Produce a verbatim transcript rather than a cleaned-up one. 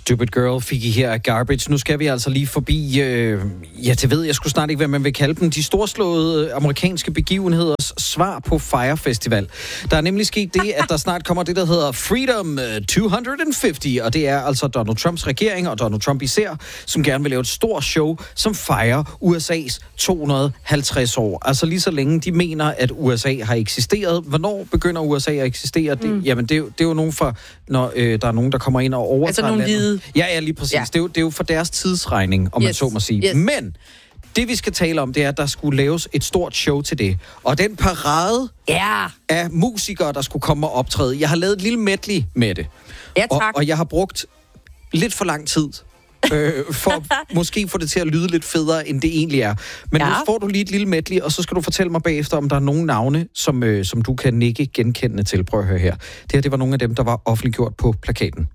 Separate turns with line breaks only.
Stupid Girl fik I her af Garbage. Nu skal vi altså lige forbi, øh, ja, det ved jeg sgu snart ikke, hvad man vil kalde dem, de storslåede amerikanske begivenheders svar på Fyre Festival. Der er nemlig sket det, at der snart kommer det, der hedder Freedom to halvtreds, og det er altså Donald Trumps regering, og Donald Trump især, som gerne vil lave et stort show, som fejrer U S A's to hundrede og halvtreds år. Altså lige så længe de mener, at U S A har eksisteret. Hvornår begynder U S A at eksistere? Det, mm. Jamen, det er, jo, det er jo nogen for, når øh, der er nogen, der kommer ind og overtager
altså nogle hvide.
Ja, ja, lige præcis. Ja. Det, er jo, det er jo for deres tidsregning, om yes. man så må sige. Yes. Men det, vi skal tale om, det er, at der skulle laves et stort show til det. Og den parade
ja.
af musikere, der skulle komme og optræde. Jeg har lavet et lille medley med det.
Ja, tak.
Og, og jeg har brugt lidt for lang tid øh, for at måske få det til at lyde lidt federe, end det egentlig er. Men ja. Nu får du lige et lille medley, og så skal du fortælle mig bagefter, om der er nogle navne, som, øh, som du kan nikke genkendende til. Prøv at høre her. Det her, det var nogle af dem, der var offentliggjort på plakaten.